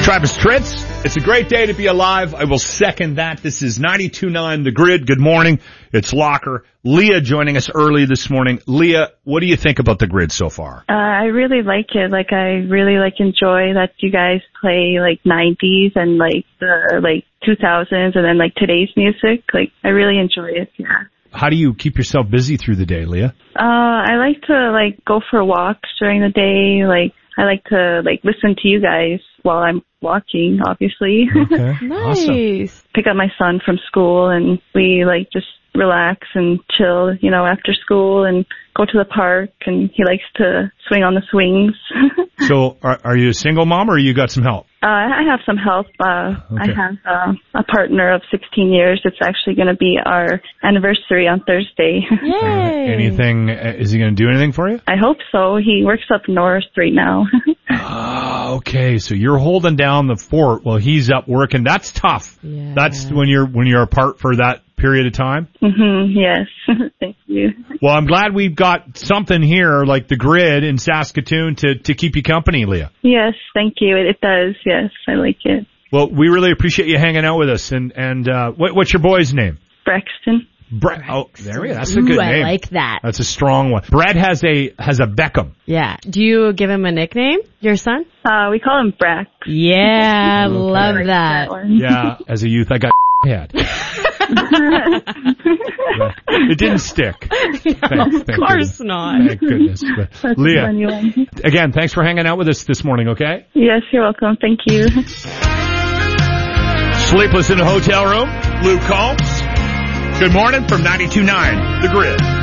Travis Tritz, it's a great day to be alive. I will second that. This is 92.9 The Grid. Good morning. It's Locker. Leah joining us early this morning. Leah, what do you think about The Grid so far? I really like it. I really enjoy that you guys play 90s and the 2000s and then today's music. I really enjoy it. Yeah. How do you keep yourself busy through the day, Leah? I like to go for walks during the day. I like to listen to you guys while I'm walking, obviously. Okay. Nice. Awesome. Pick up my son from school and we just relax and chill, after school and go to the park, and he likes to swing on the swings. So are you a single mom or you got some help? I have some help. I have a partner of 16 years. It's actually going to be our anniversary on Thursday. Yay. Anything, is he going to do anything for you? I hope so. He works up north right now. Okay, so you're holding down the fort while he's up working. That's tough. Yeah. That's when you're apart for that period of time? Yes. Thank you. Well, I'm glad we've got something here like The Grid in Saskatoon to keep you company, Leah. Yes, thank you. It does. Yes, I like it. Well, we really appreciate you hanging out with us. And what's your boy's name? Braxton. Oh, there we go. That's a good name. I like that. That's a strong one. Brett has a Beckham. Yeah. Do you give him a nickname, your son? We call him Brax. Yeah, love I like that. one. Yeah, as a youth, I got head. It didn't stick. Of course not. Thank goodness. But That's a Leah, funny one. again, thanks for hanging out with us this morning, okay? Yes, you're welcome. Thank you. Sleepless in a hotel room, Luke Combs. Good morning from 92.9 The Grid.